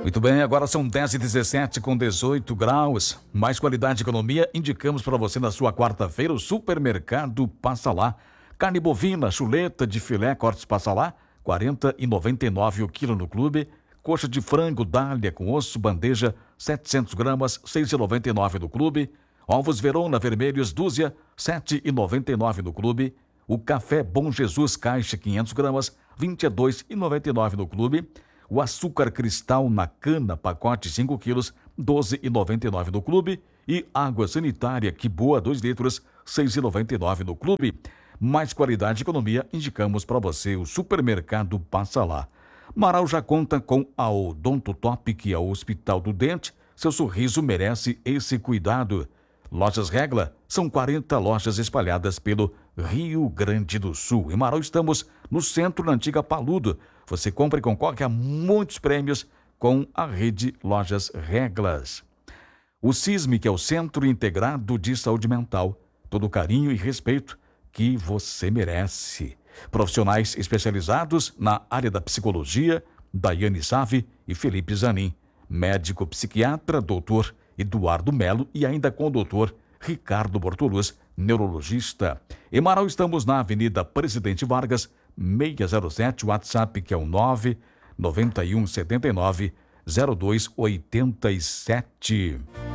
Muito bem, agora são 10h17 com 18 graus. Mais qualidade e economia, indicamos para você na sua quarta-feira o Supermercado Passa Lá. Carne bovina, chuleta de filé, cortes Passa Lá, R$ 40,99 o quilo no clube. Coxa de frango, dália com osso, bandeja, 700 gramas, R$ 6,99 no clube. Ovos Verona vermelhos, dúzia, R$ 7,99 no clube. O café Bom Jesus, caixa, 500 gramas, R$ 22,99 no clube. O açúcar cristal na cana, pacote 5 quilos, R$ 12,99 no clube. E água sanitária Que Boa, 2 litros, R$ 6,99 no clube. Mais qualidade e economia, indicamos para você o Supermercado Passa Lá. Marau já conta com a Odonto Top, que é o Hospital do Dente. Seu sorriso merece esse cuidado. Lojas Regla, são 40 lojas espalhadas pelo Rio Grande do Sul. Em Marau estamos no centro, na antiga Paludo. Você compra e concorre a muitos prêmios com a rede Lojas Reglas. O CISM, que é o Centro Integrado de Saúde Mental. Todo o carinho e respeito que você merece. Profissionais especializados na área da psicologia, Daiane Save e Felipe Zanin. Médico psiquiatra, doutor Eduardo Melo, e ainda com o doutor Ricardo Bortoluz, neurologista. Em Marau estamos na Avenida Presidente Vargas, 607, WhatsApp que é o 991790287.